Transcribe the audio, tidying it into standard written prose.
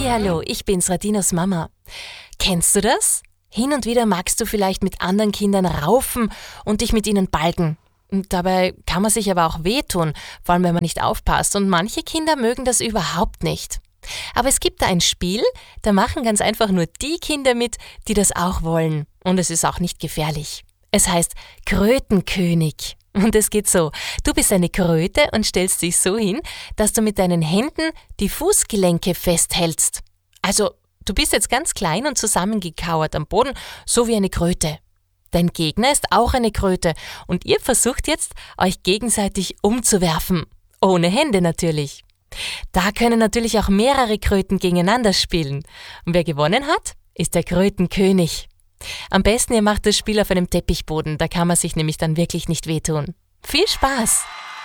Hallihallo, ich bin's, Radinos Mama. Kennst du das? Hin und wieder magst du vielleicht mit anderen Kindern raufen und dich mit ihnen balgen. Und dabei kann man sich aber auch wehtun, vor allem wenn man nicht aufpasst. Und manche Kinder mögen das überhaupt nicht. Aber es gibt da ein Spiel, da machen ganz einfach nur die Kinder mit, die das auch wollen. Und es ist auch nicht gefährlich. Es heißt Krötenkönig. Und es geht so, du bist eine Kröte und stellst dich so hin, dass du mit deinen Händen die Fußgelenke festhältst. Also, du bist jetzt ganz klein und zusammengekauert am Boden, so wie eine Kröte. Dein Gegner ist auch eine Kröte und ihr versucht jetzt, euch gegenseitig umzuwerfen. Ohne Hände natürlich. Da können natürlich auch mehrere Kröten gegeneinander spielen. Und wer gewonnen hat, ist der Krötenkönig. Am besten ihr macht das Spiel auf einem Teppichboden, da kann man sich nämlich dann wirklich nicht wehtun. Viel Spaß!